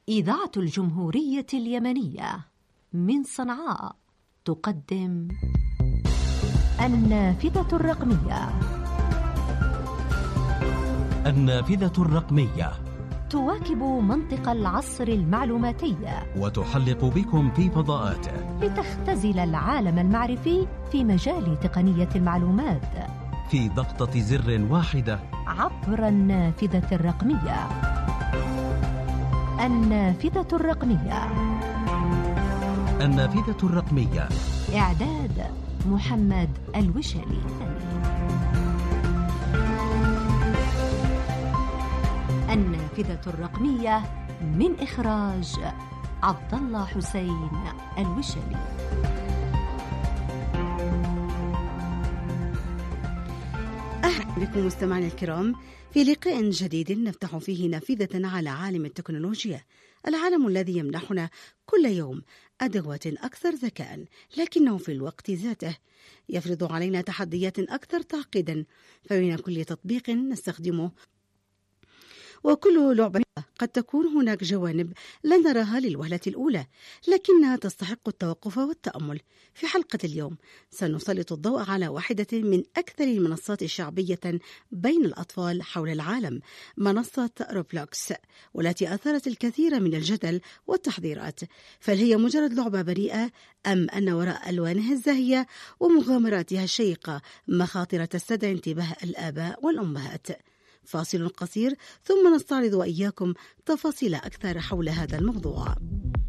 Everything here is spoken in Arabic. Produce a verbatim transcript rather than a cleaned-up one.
إذاعة الجمهورية اليمنية من صنعاء تقدم النافذة الرقمية. النافذة الرقمية تواكب منطق العصر المعلوماتي وتحلق بكم في فضاءاته لتختزل العالم المعرفي في مجال تقنية المعلومات في ضغطة زر واحدة عبر النافذة الرقمية. النافذة الرقمية. النافذة الرقمية. إعداد محمد الوشلي. النافذة الرقمية من إخراج عبد الله حسين الوشلي. أهلا بكم مستمعينا الكرام في لقاء جديد نفتح فيه نافذة على عالم التكنولوجيا، العالم الذي يمنحنا كل يوم أدوات أكثر ذكاء، لكنه في الوقت ذاته يفرض علينا تحديات أكثر تعقيدا. فبين كل تطبيق نستخدمه وكل لعبة قد تكون هناك جوانب لا نراها للوهلة الأولى، لكنها تستحق التوقف والتأمل. في حلقة اليوم سنسلط الضوء على واحدة من أكثر المنصات الشعبية بين الأطفال حول العالم، منصة روبلوكس، والتي أثارت الكثير من الجدل والتحذيرات. فهل هي مجرد لعبة بريئة، أم أن وراء ألوانها الزاهية ومغامراتها الشيقة مخاطر تستدعي انتباه الآباء والأمهات؟ فاصل قصير ثم نستعرض وإياكم تفاصيل أكثر حول هذا الموضوع.